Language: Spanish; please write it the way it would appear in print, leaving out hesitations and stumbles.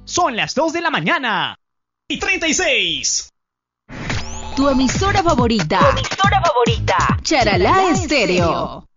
Son las 2 de la mañana y 36. Tu emisora favorita. Charalá Estéreo.